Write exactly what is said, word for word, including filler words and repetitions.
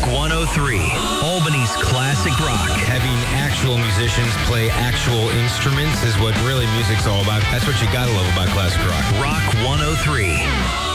one oh three, Albany's classic rock. Having actual musicians play actual instruments is what really music's all about. That's what you gotta love about classic rock. Rock one oh three.